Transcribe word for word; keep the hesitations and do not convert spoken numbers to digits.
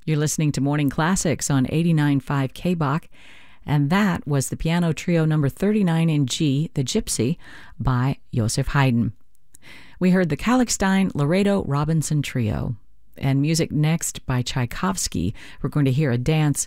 You're listening to Morning Classics on eighty-nine point five K B O C, and that was the piano trio number thirty-nine in G, The Gypsy, by Joseph Haydn. We heard the Kalkstein Laredo Robinson Trio. And music next by Tchaikovsky. We're going to hear a dance